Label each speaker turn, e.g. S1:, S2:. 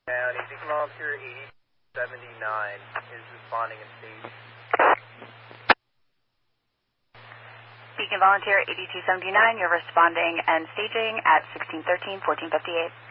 S1: County, Beacon Volunteer 8079 is responding and staging.
S2: Beacon Volunteer 8279, you're responding and staging at 1613, 1458.